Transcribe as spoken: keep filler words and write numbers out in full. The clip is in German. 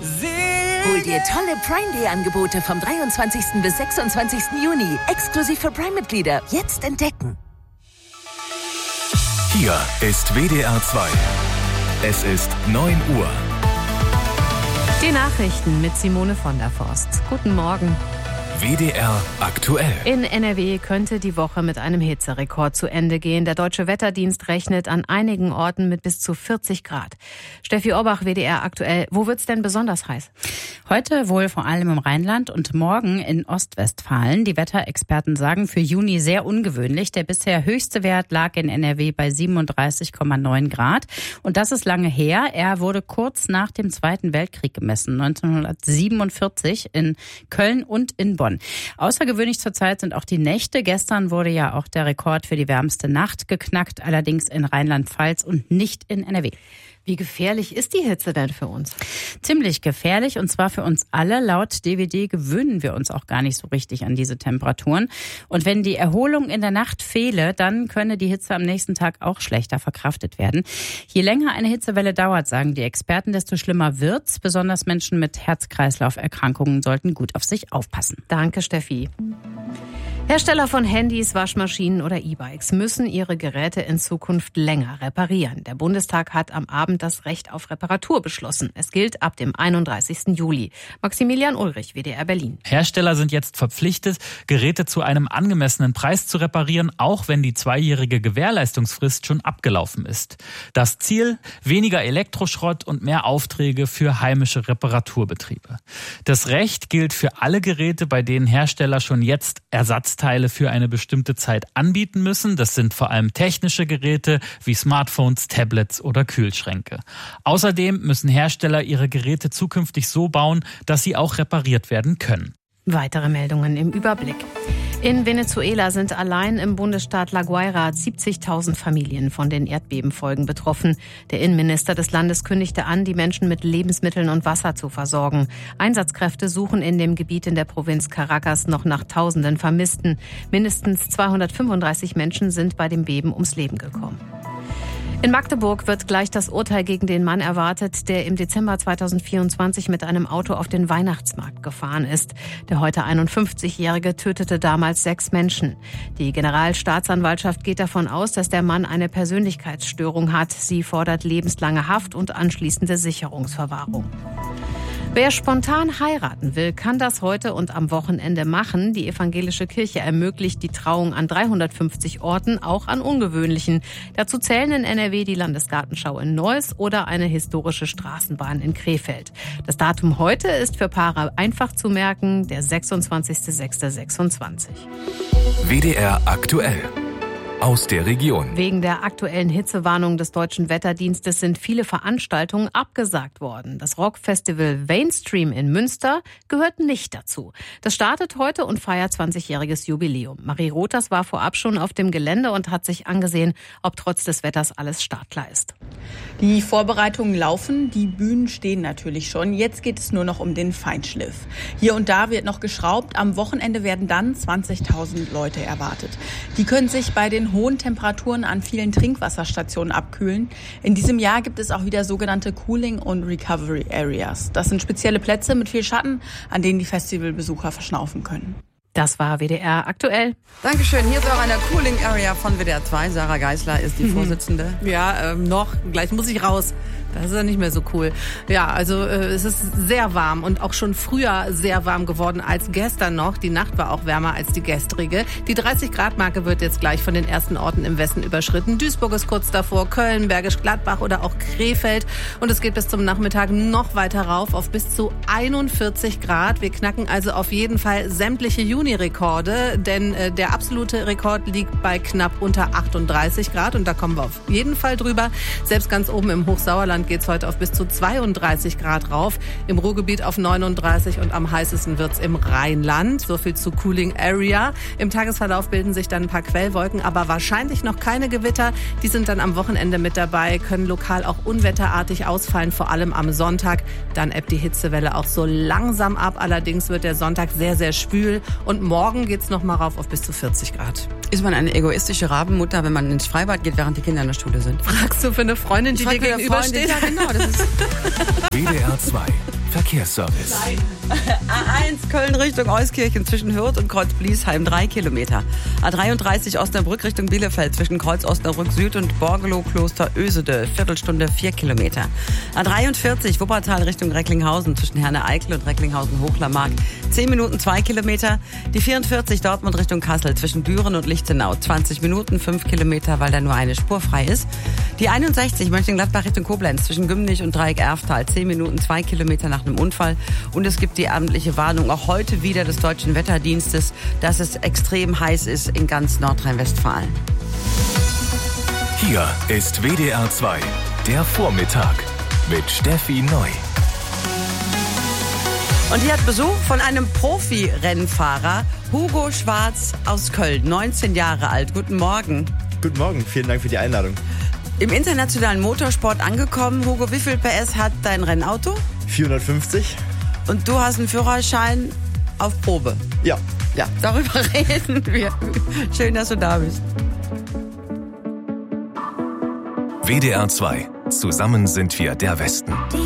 Hol dir tolle Prime Day Angebote vom dreiundzwanzigsten bis sechsundzwanzigsten Juni. Exklusiv für Prime-Mitglieder. Jetzt entdecken. Hier ist W D R zwei. Es ist neun Uhr. Die Nachrichten mit Simone von der Forst. Guten Morgen. W D R aktuell. In N R W könnte die Woche mit einem Hitzerekord zu Ende gehen. Der Deutsche Wetterdienst rechnet an einigen Orten mit bis zu vierzig Grad. Steffi Orbach, W D R aktuell. Wo wird's denn besonders heiß? Heute wohl vor allem im Rheinland und morgen in Ostwestfalen. Die Wetterexperten sagen für Juni sehr ungewöhnlich. Der bisher höchste Wert lag in N R W bei siebenunddreißig Komma neun Grad. Und das ist lange her. Er wurde kurz nach dem Zweiten Weltkrieg gemessen, neunzehnhundertsiebenundvierzig in Köln und in Bonn. Außergewöhnlich zurzeit sind auch die Nächte. Gestern wurde ja auch der Rekord für die wärmste Nacht geknackt, allerdings in Rheinland-Pfalz und nicht in N R W. Wie gefährlich ist die Hitze denn für uns? Ziemlich gefährlich, und zwar für uns alle. Laut D W D gewöhnen wir uns auch gar nicht so richtig an diese Temperaturen. Und wenn die Erholung in der Nacht fehle, dann könne die Hitze am nächsten Tag auch schlechter verkraftet werden. Je länger eine Hitzewelle dauert, sagen die Experten, desto schlimmer wird's. Besonders Menschen mit Herz-Kreislauf-Erkrankungen sollten gut auf sich aufpassen. Danke, Steffi. Hersteller von Handys, Waschmaschinen oder E-Bikes müssen ihre Geräte in Zukunft länger reparieren. Der Bundestag hat am Abend das Recht auf Reparatur beschlossen. Es gilt ab dem einunddreißigsten Juli. Maximilian Ulrich, W D R Berlin. Hersteller sind jetzt verpflichtet, Geräte zu einem angemessenen Preis zu reparieren, auch wenn die zweijährige Gewährleistungsfrist schon abgelaufen ist. Das Ziel: weniger Elektroschrott und mehr Aufträge für heimische Reparaturbetriebe. Das Recht gilt für alle Geräte, bei denen Hersteller schon jetzt Ersatz Teile für eine bestimmte Zeit anbieten müssen. Das sind vor allem technische Geräte wie Smartphones, Tablets oder Kühlschränke. Außerdem müssen Hersteller ihre Geräte zukünftig so bauen, dass sie auch repariert werden können. Weitere Meldungen im Überblick. In Venezuela sind allein im Bundesstaat La Guaira siebzigtausend Familien von den Erdbebenfolgen betroffen. Der Innenminister des Landes kündigte an, die Menschen mit Lebensmitteln und Wasser zu versorgen. Einsatzkräfte suchen in dem Gebiet in der Provinz Caracas noch nach Tausenden Vermissten. Mindestens zweihundertfünfunddreißig Menschen sind bei dem Beben ums Leben gekommen. In Magdeburg wird gleich das Urteil gegen den Mann erwartet, der im Dezember zweitausendvierundzwanzig mit einem Auto auf den Weihnachtsmarkt gefahren ist. Der heute einundfünfzigjährige tötete damals sechs Menschen. Die Generalstaatsanwaltschaft geht davon aus, dass der Mann eine Persönlichkeitsstörung hat. Sie fordert lebenslange Haft und anschließende Sicherungsverwahrung. Wer spontan heiraten will, kann das heute und am Wochenende machen. Die evangelische Kirche ermöglicht die Trauung an dreihundertfünfzig Orten, auch an ungewöhnlichen. Dazu zählen in N R W die Landesgartenschau in Neuss oder eine historische Straßenbahn in Krefeld. Das Datum heute ist für Paare einfach zu merken, der sechsundzwanzigster sechster sechsundzwanzig. W D R aktuell. Aus der Region. Wegen der aktuellen Hitzewarnung des Deutschen Wetterdienstes sind viele Veranstaltungen abgesagt worden. Das Rockfestival Mainstream in Münster gehört nicht dazu. Das startet heute und feiert zwanzigjähriges Jubiläum. Marie Rothers war vorab schon auf dem Gelände und hat sich angesehen, ob trotz des Wetters alles startklar ist. Die Vorbereitungen laufen, die Bühnen stehen natürlich schon. Jetzt geht es nur noch um den Feinschliff. Hier und da wird noch geschraubt. Am Wochenende werden dann zwanzigtausend Leute erwartet. Die können sich bei den hohen Temperaturen an vielen Trinkwasserstationen abkühlen. In diesem Jahr gibt es auch wieder sogenannte Cooling- und Recovery Areas. Das sind spezielle Plätze mit viel Schatten, an denen die Festivalbesucher verschnaufen können. Das war W D R aktuell. Dankeschön. Hier ist auch eine Cooling Area von W D R zwei. Sarah Geisler ist die Vorsitzende. Ja, ähm, noch. Gleich muss ich raus. Das ist ja nicht mehr so cool. Ja, also äh, es ist sehr warm und auch schon früher sehr warm geworden als gestern noch. Die Nacht war auch wärmer als die gestrige. Die dreißig-Grad-Marke wird jetzt gleich von den ersten Orten im Westen überschritten. Duisburg ist kurz davor, Köln, Bergisch Gladbach oder auch Krefeld. Und es geht bis zum Nachmittag noch weiter rauf auf bis zu einundvierzig Grad. Wir knacken also auf jeden Fall sämtliche Juni-Rekorde, denn äh, der absolute Rekord liegt bei knapp unter achtunddreißig Grad. Und da kommen wir auf jeden Fall drüber. Selbst ganz oben im Hochsauerland geht es heute auf bis zu zweiunddreißig Grad rauf, im Ruhrgebiet auf neununddreißig und am heißesten wird's im Rheinland. So viel zu Cooling Area. Im Tagesverlauf bilden sich dann ein paar Quellwolken, aber wahrscheinlich noch keine Gewitter. Die sind dann am Wochenende mit dabei, können lokal auch unwetterartig ausfallen, vor allem am Sonntag. Dann ebbt die Hitzewelle auch so langsam ab. Allerdings wird der Sonntag sehr, sehr schwül und morgen geht's noch mal rauf auf bis zu vierzig Grad. Ist man eine egoistische Rabenmutter, wenn man ins Freibad geht, während die Kinder in der Schule sind? Fragst du für eine Freundin, die dir gegenübersteht? Ja, genau. Das ist W D R zwei. Verkehrsservice. A eins Köln Richtung Euskirchen zwischen Hürth und Kreuz-Bliesheim drei Kilometer. A dreiunddreißig Osnabrück Richtung Bielefeld zwischen Kreuz Osnabrück Süd und Borgelow Kloster Ösede Viertelstunde vier Kilometer. A dreiundvierzig Wuppertal Richtung Recklinghausen zwischen Herne-Eickel und Recklinghausen Hochlermark zehn Minuten zwei Kilometer. Die vierundvierzig Dortmund Richtung Kassel zwischen Büren und Lichtenau zwanzig Minuten fünf Kilometer, weil da nur eine Spur frei ist. Die einundsechzig Mönchengladbach Richtung Koblenz zwischen Gümnich und Dreieck Erftal zehn Minuten zwei Kilometer nach einem Unfall. Und es gibt die abendliche Warnung auch heute wieder des Deutschen Wetterdienstes, dass es extrem heiß ist in ganz Nordrhein-Westfalen. Hier ist W D R zwei, der Vormittag mit Steffi Neu. Und hier hat Besuch von einem Profi-Rennfahrer, Hugo Schwarz aus Köln, neunzehn Jahre alt. Guten Morgen. Guten Morgen, vielen Dank für die Einladung. Im internationalen Motorsport angekommen. Hugo, wie viel P S hat dein Rennauto? vierhundertfünfzig. Und du hast einen Führerschein auf Probe? Ja. Ja, darüber reden wir. Schön, dass du da bist. W D R zwei. Zusammen sind wir der Westen.